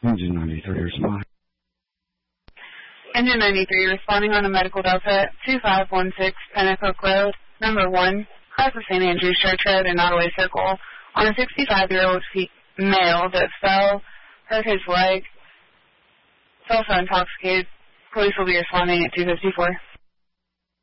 Engine 93 responding. Engine 93 responding on a medical delta 2516 Pennacook Road, number 1, across the St. Andrews Church Road in Nottoway Circle, on a 65-year-old male that fell, hurt his leg, fell so intoxicated. Police will be responding at 2:54.